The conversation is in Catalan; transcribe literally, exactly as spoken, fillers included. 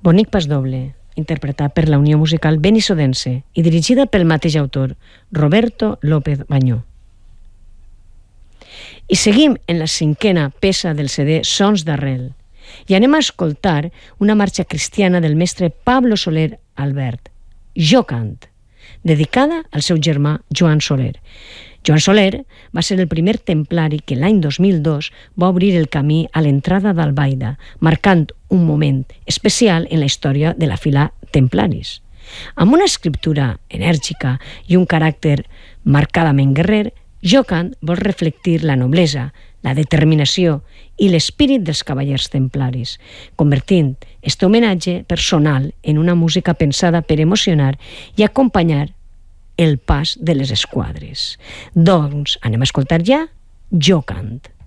Bonic pasdoble, interpretat per la Unió Musical Benissodense i dirigida pel mateix autor, Roberto López Bañó. I seguim en la cinquena peça del C D Sons d'Arrel i anem a escoltar una marxa cristiana del mestre Pablo Soler Albert, Jo cant, dedicada al seu germà Joan Soler. Joan Soler va ser el primer templari que l'any dos mil dos va obrir el camí a l'entrada d'Albaida, marcant un moment especial en la història de la fila templaris. Amb una escriptura enèrgica i un caràcter marcadament guerrer, Jo cant vol reflectir la noblesa, la determinació i l'espírit dels cavallers templaris, convertint aquest homenatge personal en una música pensada per emocionar i acompanyar el pas de les esquadres. Doncs anem a escoltar ja Jo cant.